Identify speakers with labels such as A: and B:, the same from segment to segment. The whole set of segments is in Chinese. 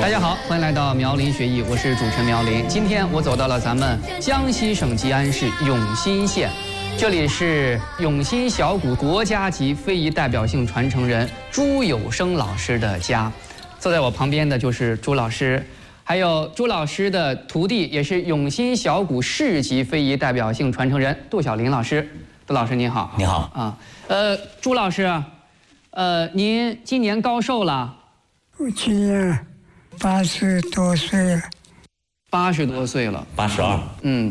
A: 大家好，欢迎来到苗林学艺，我是主持人苗林。今天我走到了咱们江西省吉安市永新县，这里是永新小鼓国家级非遗代表性传承人朱有生老师的家。坐在我旁边的就是朱老师，还有朱老师的徒弟，也是永新小鼓市级非遗代表性传承人杜小林老师。杜老师您好。
B: 你好
A: 啊，朱老师，您今年高寿了？
C: 我今年80多岁了。
A: 80多岁了。
B: 82。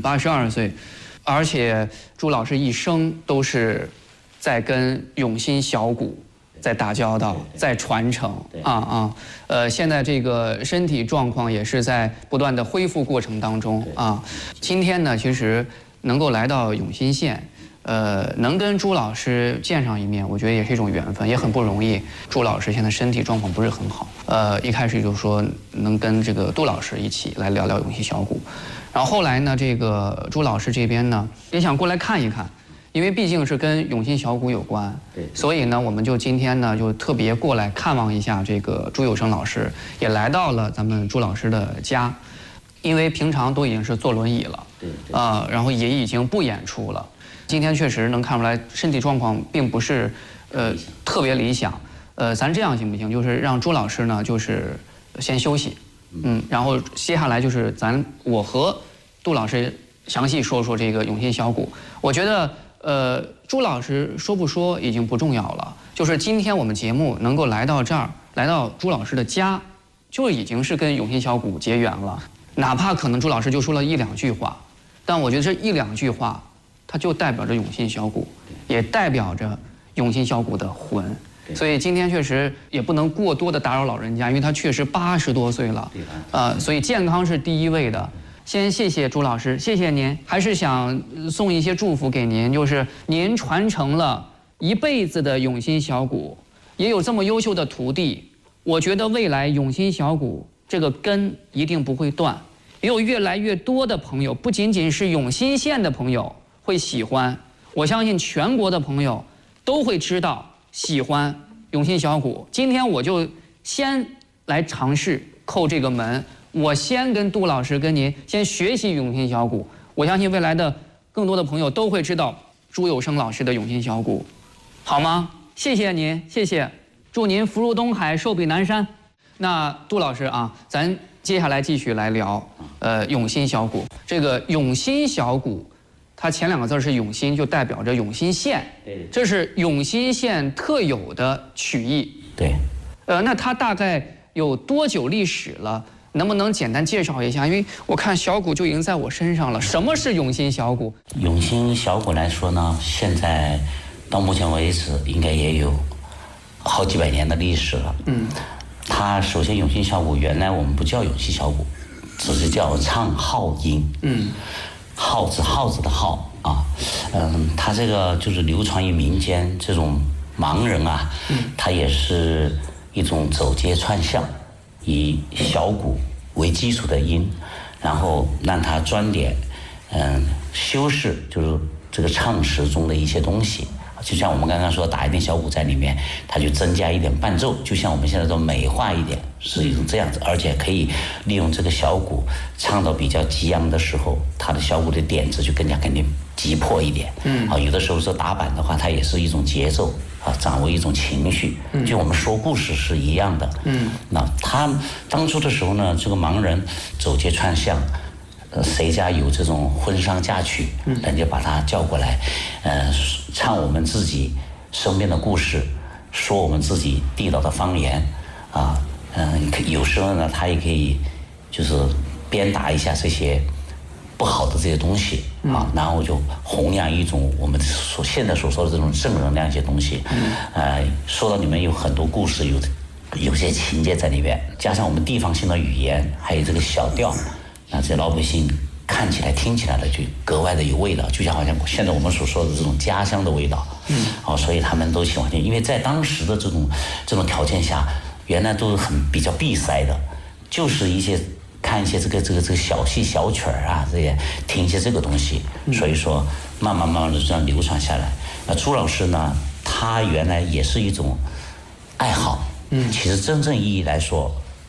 A: 82岁，而且朱老师一生都是在跟永新小鼓在打交道，在传承现在这个身体状况也是在不断的恢复过程当中啊。今天呢，其实能够来到永新县，能跟朱老师见上一面，我觉得也是一种缘分，也很不容易。朱老师现在身体状况不是很好，一开始就说能跟这个杜老师一起来聊聊永新小鼓，然后后来呢，这个朱老师这边呢也想过来看一看。因为毕竟是跟永新小鼓有关，所以呢，我们就今天呢就特别过来看望一下这个朱有生老师，也来到了咱们朱老师的家。因为平常都已经是坐轮椅了，然后也已经不演出了。今天确实能看出来身体状况并不是特别理想。咱这样行不行？就是让朱老师呢就是先休息，然后接下来就是我和杜老师详细说说这个永新小鼓。我觉得。朱老师说不说已经不重要了，就是今天我们节目能够来到这儿，来到朱老师的家，就已经是跟永新小鼓结缘了。哪怕可能朱老师就说了1-2句话，但我觉得这1-2句话，它就代表着永新小鼓，也代表着永新小鼓的魂。所以今天确实也不能过多的打扰老人家，因为他确实80多岁了，所以健康是第一位的。先谢谢朱老师，谢谢您。还是想送一些祝福给您，就是您传承了一辈子的永新小鼓，也有这么优秀的徒弟。我觉得未来永新小鼓这个根一定不会断，也有越来越多的朋友，不仅仅是永新县的朋友会喜欢，我相信全国的朋友都会知道喜欢永新小鼓。今天我就先来尝试叩这个门。我先跟杜老师跟您先学习永新小鼓，我相信未来的更多的朋友都会知道朱有生老师的永新小鼓，好吗？谢谢您，谢谢，祝您福如东海，寿比南山。那杜老师啊，咱接下来继续来聊永新小鼓。这个永新小鼓，它前2个字是永新，就代表着永新县，这是永新县特有的曲艺。
B: 对，
A: 那它大概有多久历史了？能不能简单介绍一下？因为我看小鼓就已经在我身上了。什么是永新小鼓？
B: 永新小鼓来说呢，现在到目前为止应该也有好几百年的历史了。它首先永新小鼓原来我们不叫永新小鼓，只是叫唱号音。号子的号啊，它这个就是流传于民间，这种盲人啊，它也是一种走街串巷。以小鼓为基础的音，然后让它装点，修饰就是这个唱词中的一些东西。就像我们刚刚说，打一点小鼓在里面，它就增加一点伴奏，就像我们现在说美化一点，是一种这样子，而且可以利用这个小鼓唱到比较激昂的时候，它的小鼓的点子就更加肯定急迫一点。有的时候说打板的话，它也是一种节奏。掌握一种情绪，就我们说故事是一样的。那他当初的时候呢，这个盲人走街串巷，谁家有这种婚丧嫁娶，人家把他叫过来，唱我们自己身边的故事，说我们自己地道的方言，有时候呢，他也可以就是鞭打一下这些不好的这些东西然后就弘扬一种我们现在所说的这种正能量一些东西。说到里面有很多故事，有些情节在里边，加上我们地方性的语言，还有这个小调，那这老百姓看起来听起来的就格外的有味道，就像好像现在我们所说的这种家乡的味道。所以他们都喜欢听，因为在当时的这种条件下，原来都是比较闭塞的，就是看一些这个小戏小曲儿啊，这些听一些这个东西，所以说慢慢的这样流传下来。那朱老师呢，他原来也是一种爱好，其实真正意义来说，他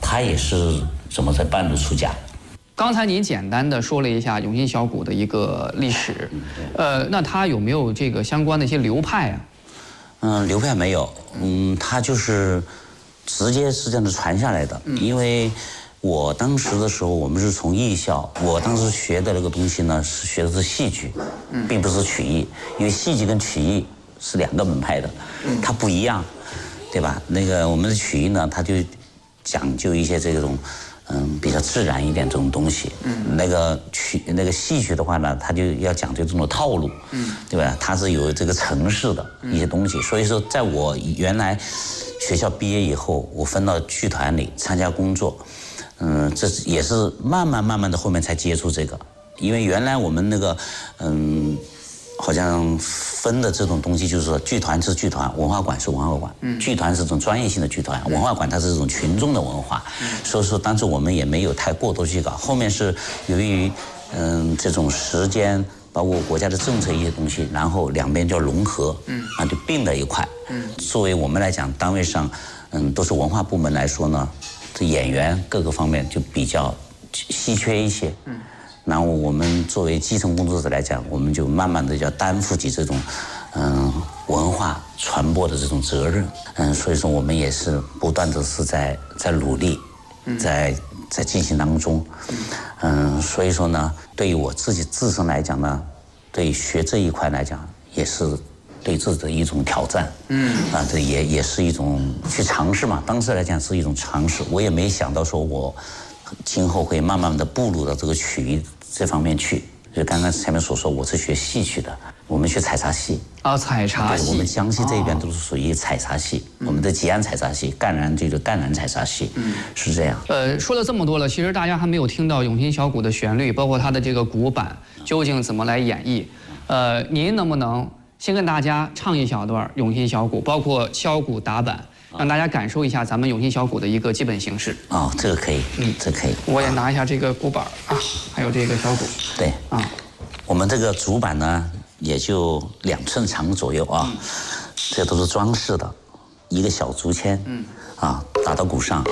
B: 他也是怎么在半路出家。
A: 刚才您简单的说了一下永兴小鼓的一个历史，那它有没有这个相关的一些流派啊？
B: 流派没有，它就是直接是这样的传下来的。因为我当时的时候，我们是从艺校，我当时学的那个东西呢，是学的是戏剧，并不是曲艺，因为戏剧跟曲艺是2个门派的，它不一样，对吧？那个我们的曲艺呢，它就讲究一些这种。比较自然一点这种东西，那个戏曲的话呢，它就要讲究这种套路，对吧？它是有这个程式的一些东西，所以说，在我原来学校毕业以后，我分到剧团里参加工作，这也是慢慢的后面才接触这个，因为原来我们那个好像分的这种东西就是说，剧团是剧团，文化馆是文化馆。剧团是这种专业性的剧团，文化馆它是这种群众的文化。所以说，当时我们也没有太过多去搞。后面是由于这种时间，包括国家的政策一些东西，然后两边就融合，就并在一块。作为我们来讲，单位上都是文化部门来说呢，这演员各个方面就比较稀缺一些。然后我们作为基层工作者来讲，我们就慢慢的要担负起这种文化传播的这种责任。所以说我们也是不断的是在努力，在进行当中。所以说呢，对于我自己自身来讲呢，对于学这一块来讲，也是对自己的一种挑战。这也是一种去尝试嘛。当时来讲是一种尝试，我也没想到说我今后会慢慢的步入到这个曲艺这方面去。就刚刚前面所说，我是学戏曲的，我们学采茶戏。
A: 采茶戏。
B: 我们江西这边都是属于采茶戏，我们的吉安采茶戏，赣南这个赣南采茶戏，是这样。
A: 说了这么多了，其实大家还没有听到永兴小鼓的旋律，包括它的这个鼓板究竟怎么来演绎。您能不能先跟大家唱一小段永兴小鼓，包括敲鼓打板，让大家感受一下咱们永兴小鼓的一个基本形式？
B: 这个可以，这可以。
A: 我也拿一下这个鼓板还有这个小鼓。
B: 对我们这个主板呢，也就2寸长左右啊，这都是装饰的，一个小竹签，打到鼓上。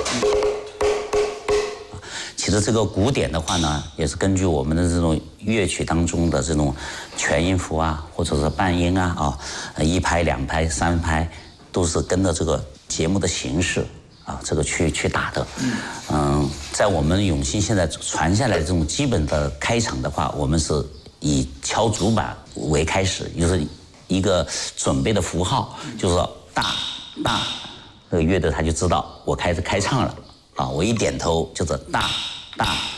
B: 其实这个鼓点的话呢，也是根据我们的这种乐曲当中的这种全音符或者是半音1拍、2拍、3拍，都是跟着这个节目的形式这个去打的。在我们永兴现在传下来的这种基本的开场的话，我们是以敲竹板为开始，就是一个准备的符号，就是说大，这个乐队他就知道我开始开唱了我一点头就是大。